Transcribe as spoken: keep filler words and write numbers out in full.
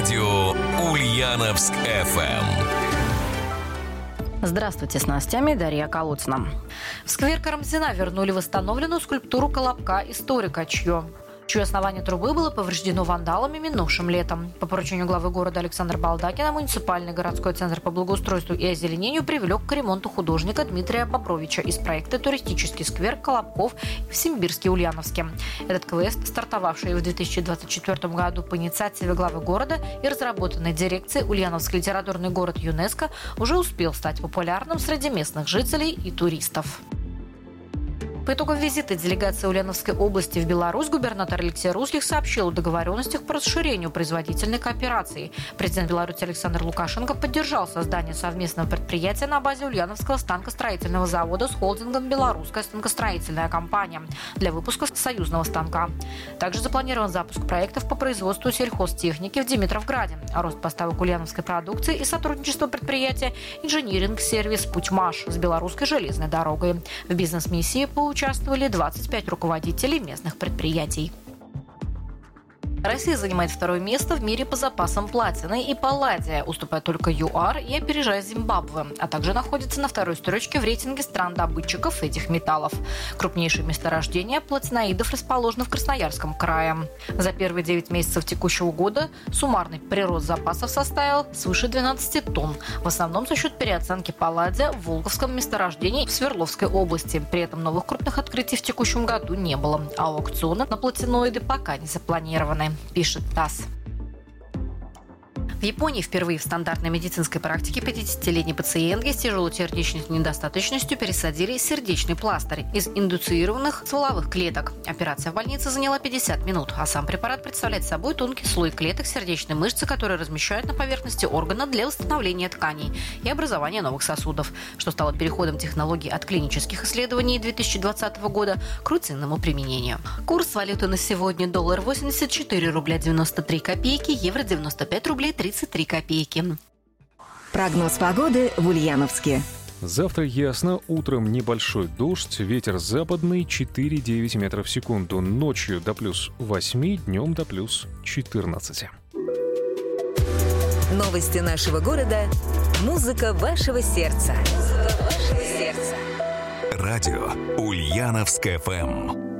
Радио Ульяновск эф эм. Здравствуйте, с новостями Дарья Колодцина. В сквер Карамзина вернули восстановленную скульптуру Колобка-историка, чье... чье основание трубы было повреждено вандалами минувшим летом. По поручению главы города Александра Балдакина муниципальный городской центр по благоустройству и озеленению привлек к ремонту художника Дмитрия Бобровича из проекта «Туристический сквер Колобков» в Симбирске-Ульяновске. Этот квест, стартовавший в две тысячи двадцать четвёртом году по инициативе главы города и разработанной дирекцией «Ульяновский литературный город ЮНЕСКО», уже успел стать популярным среди местных жителей и туристов. По итогам визита делегации Ульяновской области в Беларусь губернатор Алексей Руслих сообщил о договоренностях по расширению производительной кооперации. Президент Беларуси Александр Лукашенко поддержал создание совместного предприятия на базе Ульяновского станкостроительного завода с холдингом «Белорусская станкостроительная компания» для выпуска союзного станка. Также запланирован запуск проектов по производству сельхозтехники в Димитровграде, рост поставок ульяновской продукции и сотрудничество предприятия «Инжиниринг-сервис Путьмаш» с белорусской железной дорогой. В бизнес-миссии по участвовали двадцать пять руководителей местных предприятий. Россия занимает второе место в мире по запасам платины и палладия, уступая только ЮАР и опережая Зимбабве, а также находится на второй строчке в рейтинге стран-добытчиков этих металлов. Крупнейшие месторождения платиноидов расположены в Красноярском крае. За первые девять месяцев текущего года суммарный прирост запасов составил свыше двенадцати тонн, в основном за счет переоценки палладия в Волговском месторождении в Свердловской области. При этом новых крупных открытий в текущем году не было, а аукционы на платиноиды пока не запланированы, пишет ТАСС. В Японии впервые в стандартной медицинской практике пятидесятилетней пациентке с тяжелой сердечной недостаточностью пересадили сердечный пластырь из индуцированных стволовых клеток. Операция в больнице заняла пятьдесят минут, а сам препарат представляет собой тонкий слой клеток сердечной мышцы, которые размещают на поверхности органа для восстановления тканей и образования новых сосудов, что стало переходом технологий от клинических исследований две тысячи двадцатого года к рутинному применению. Курс валюты на сегодня: доллар восемьдесят четыре рубля девяносто три копейки, евро девяносто пять рублей тридцать три копейки. Прогноз погоды в Ульяновске. Завтра ясно, утром небольшой дождь, ветер западный четыре-девять метров в секунду, ночью до плюс восемь, днем до плюс четырнадцать. Новости нашего города, музыка вашего сердца. Музыка вашего сердца. Радио Ульяновск эф эм.